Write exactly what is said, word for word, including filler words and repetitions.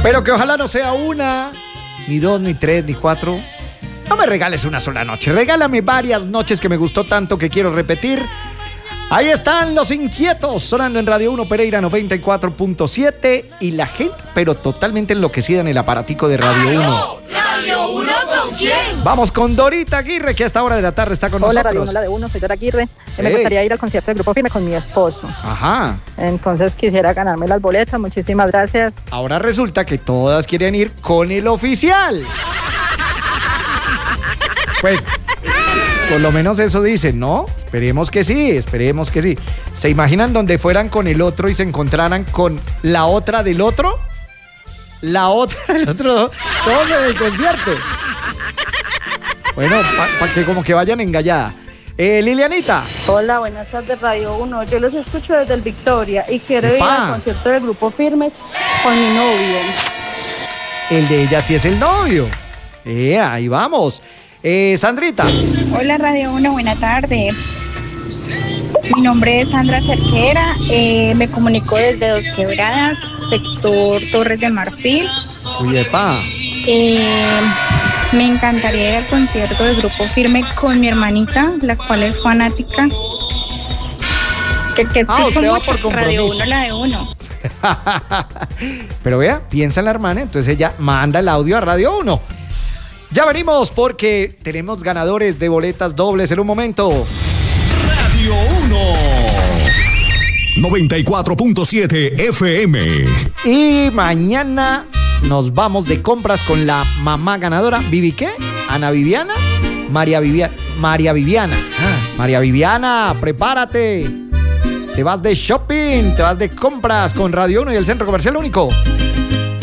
Pero que ojalá no sea una, ni dos, ni tres, ni cuatro. No me regales una sola noche, regálame varias noches que me gustó tanto que quiero repetir. Ahí están Los Inquietos, sonando en Radio uno Pereira noventa y cuatro punto siete. Y la gente, pero totalmente enloquecida en el aparatico de Radio uno. ¿Radio uno con quién? Vamos con Dorita Aguirre, que a esta hora de la tarde está con Hola, nosotros. Radio uno, la de uno, soy Dora Aguirre. Sí. Me gustaría ir al concierto del Grupo Firme con mi esposo. Ajá. Entonces quisiera ganarme las boletas. Muchísimas gracias. Ahora resulta que todas quieren ir con el oficial. Pues, por lo menos eso dicen, ¿no? Esperemos que sí, esperemos que sí. ¿Se imaginan donde fueran con el otro y se encontraran con la otra del otro? La otra del otro, todos en el concierto. Bueno, para pa que como que vayan engallada. Eh, Lilianita. Hola, buenas tardes, Radio uno. Yo los escucho desde el Victoria y quiero ir al concierto del Grupo Firmes con mi novio. El de ella sí es el novio. Eh, ahí vamos. Eh, Sandrita. Hola, Radio uno, buena tarde. Mi nombre es Sandra Cerquera, eh, me comunico desde Dos Quebradas, sector Torres de Marfil. Uy, epa. Eh, me encantaría ir al concierto del Grupo Firme con mi hermanita, la cual es fanática, que, que escucho ah, mucho Radio uno, la de uno. Pero vea, piensa en la hermana, entonces ella manda el audio a Radio uno. Ya venimos porque tenemos ganadores de boletas dobles en un momento. Radio uno noventa y cuatro punto siete F M. Y mañana nos vamos de compras con la mamá ganadora. ¿Vivi qué? ¿Ana Viviana? María Viviana. María Viviana. Ah, María Viviana, prepárate. Te vas de shopping, te vas de compras con Radio uno y el Centro Comercial Único.